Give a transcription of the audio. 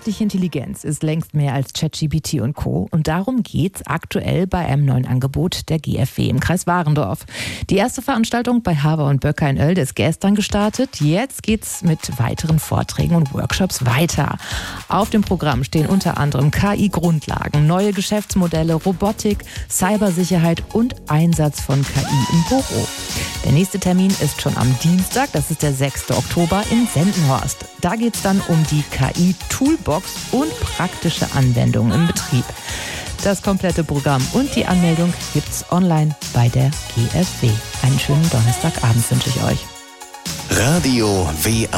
Künstliche Intelligenz ist längst mehr als ChatGPT und Co. Und darum geht's aktuell bei einem neuen Angebot der GfW im Kreis Warendorf. Die erste Veranstaltung bei Haver und Böcker in Oelde ist gestern gestartet. Jetzt geht's mit weiteren Vorträgen und Workshops weiter. Auf dem Programm stehen unter anderem KI-Grundlagen, neue Geschäftsmodelle, Robotik, Cybersicherheit und Einsatz von KI im Büro. Der nächste Termin ist schon am Dienstag, das ist der 6. Oktober in Sendenhorst. Da geht es dann um die KI-Toolbox und praktische Anwendungen im Betrieb. Das komplette Programm und die Anmeldung gibt's online bei der GfW. Einen schönen Donnerstagabend wünsche ich euch. Radio WA